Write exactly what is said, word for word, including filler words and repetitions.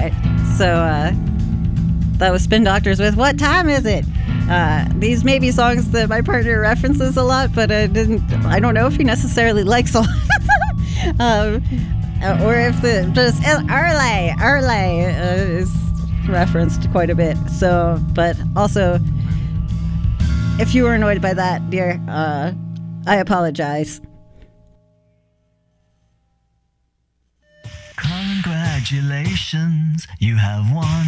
right. So uh, that was Spin Doctors with What Time Is It? Uh, these may be songs that my partner references a lot, but I didn't. I don't know if he necessarily likes a lot. um, uh, or if the just early, early uh, is referenced quite a bit. So, but also, if you were annoyed by that, dear, uh, I apologize. Congratulations, you have won.